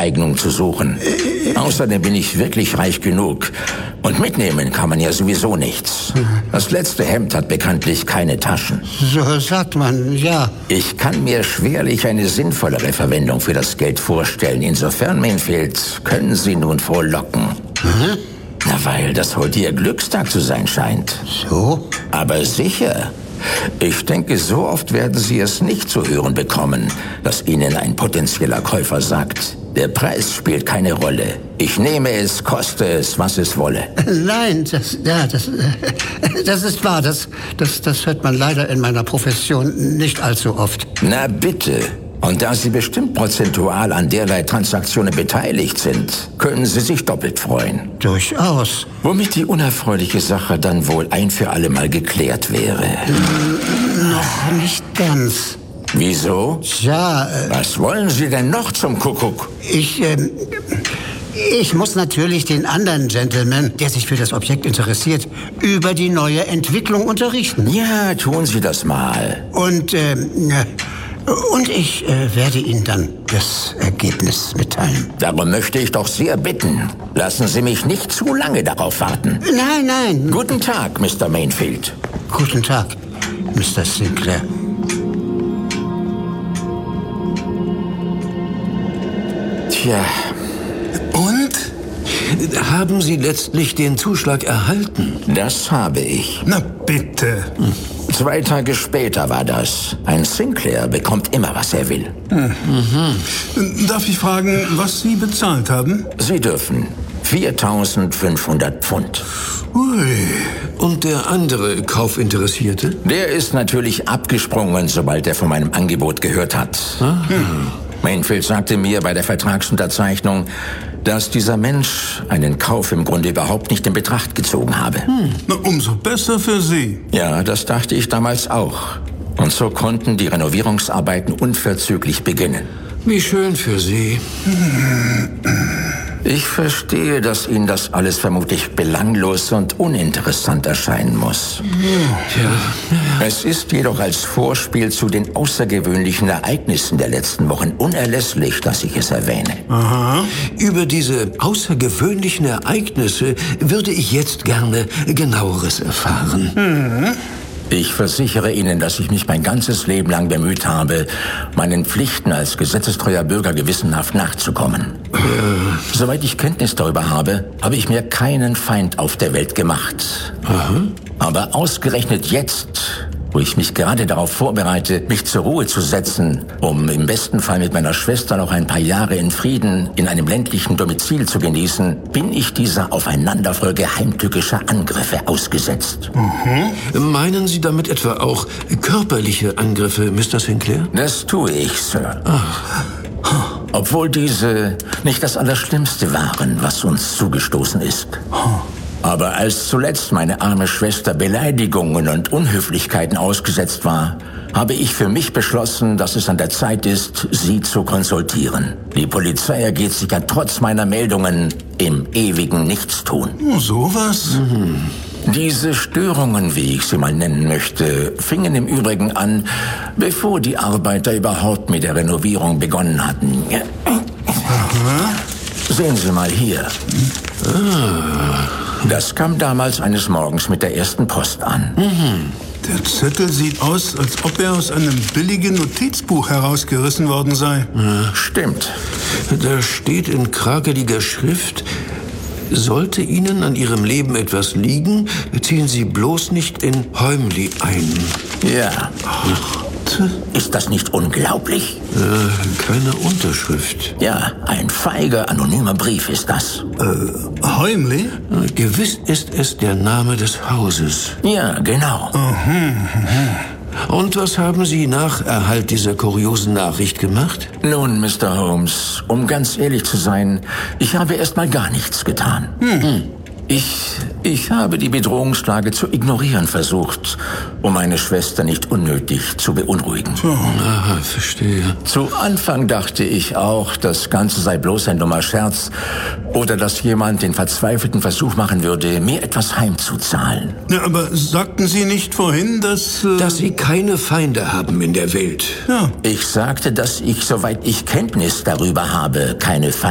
Aneignung zu suchen. Außerdem bin ich wirklich reich genug. Und mitnehmen kann man ja sowieso nichts. Das letzte Hemd hat bekanntlich keine Taschen. So sagt man, ja. Ich kann mir schwerlich eine sinnvollere Verwendung für das Geld vorstellen. Insofern, Mainfield, können Sie nun frohlocken. Na, weil das heute Ihr Glückstag zu sein scheint. So? Aber sicher. Ich denke, so oft werden Sie es nicht zu hören bekommen, dass Ihnen ein potenzieller Käufer sagt, der Preis spielt keine Rolle. Ich nehme es, koste es, was es wolle. Nein, das ist wahr. Das hört man leider in meiner Profession nicht allzu oft. Na bitte. Und da Sie bestimmt prozentual an derlei Transaktionen beteiligt sind, können Sie sich doppelt freuen. Durchaus. Womit die unerfreuliche Sache dann wohl ein für alle Mal geklärt wäre. Noch nicht ganz. Wieso? Tja, Was wollen Sie denn noch zum Kuckuck? Ich muss natürlich den anderen Gentleman, der sich für das Objekt interessiert, über die neue Entwicklung unterrichten. Ja, tun Sie das mal. Und ich werde Ihnen dann das Ergebnis mitteilen. Darum möchte ich doch sehr bitten. Lassen Sie mich nicht zu lange darauf warten. Nein. Guten Tag, Mr. Mainfield. Guten Tag, Mr. Sinclair. Tja, Und? Haben Sie letztlich den Zuschlag erhalten? das habe ich. Na bitte. 2 Tage später war das. Ein Sinclair bekommt immer, was er will. Darf ich fragen, was Sie bezahlt haben? Sie dürfen 4.500 Pfund. Ui. Und der andere Kaufinteressierte? Der ist natürlich abgesprungen, sobald er von meinem Angebot gehört hat. Mainfield sagte mir bei der Vertragsunterzeichnung, dass dieser Mensch einen Kauf im Grunde überhaupt nicht in Betracht gezogen habe. Na, umso besser für Sie. Ja, das dachte ich damals auch. Und so konnten die Renovierungsarbeiten unverzüglich beginnen. Wie schön für Sie. Ich verstehe, dass Ihnen das alles vermutlich belanglos und uninteressant erscheinen muss. Es ist jedoch als Vorspiel zu den außergewöhnlichen Ereignissen der letzten Wochen unerlässlich, dass ich es erwähne. Über diese außergewöhnlichen Ereignisse würde ich jetzt gerne Genaueres erfahren. Ich versichere Ihnen, dass ich mich mein ganzes Leben lang bemüht habe, meinen Pflichten als gesetzestreuer Bürger gewissenhaft nachzukommen. Soweit ich Kenntnis darüber habe, habe ich mir keinen Feind auf der Welt gemacht. Aber ausgerechnet jetzt, wo ich mich gerade darauf vorbereite, mich zur Ruhe zu setzen, um im besten Fall mit meiner Schwester noch ein paar Jahre in Frieden in einem ländlichen Domizil zu genießen, bin ich dieser Aufeinanderfolge heimtückischer Angriffe ausgesetzt. Meinen Sie damit etwa auch körperliche Angriffe, Mr. Sinclair? Das tue ich, Sir. Obwohl diese nicht das Allerschlimmste waren, was uns zugestoßen ist. Aber als zuletzt meine arme Schwester Beleidigungen und Unhöflichkeiten ausgesetzt war, habe ich für mich beschlossen, dass es an der Zeit ist, sie zu konsultieren. Die Polizei ergeht sich ja trotz meiner Meldungen im ewigen Nichtstun. Oh, sowas? Diese Störungen, wie ich sie mal nennen möchte, fingen im Übrigen an, bevor die Arbeiter überhaupt mit der Renovierung begonnen hatten. Sehen Sie mal hier. Das kam damals eines Morgens mit der ersten Post an. Der Zettel sieht aus, als ob er aus einem billigen Notizbuch herausgerissen worden sei. Stimmt. Da steht in krakeliger Schrift: Sollte Ihnen an Ihrem Leben etwas liegen, ziehen Sie bloß nicht in Heumli ein. Ja. Ist das nicht unglaublich? Keine Unterschrift. Ja, ein feiger, anonymer Brief ist das. Heimlich? Gewiss ist es der Name des Hauses. Ja, genau. Und was haben Sie nach Erhalt dieser kuriosen Nachricht gemacht? Nun, Mr. Holmes, um ganz ehrlich zu sein, ich habe erst mal gar nichts getan. Ich habe die Bedrohungslage zu ignorieren versucht, um meine Schwester nicht unnötig zu beunruhigen. Aha, verstehe. Zu Anfang dachte ich auch, das Ganze sei bloß ein dummer Scherz oder dass jemand den verzweifelten Versuch machen würde, mir etwas heimzuzahlen. Ja, aber sagten Sie nicht vorhin, dass Sie keine Feinde haben in der Welt. Ja. Ich sagte, dass ich, soweit ich Kenntnis darüber habe, keine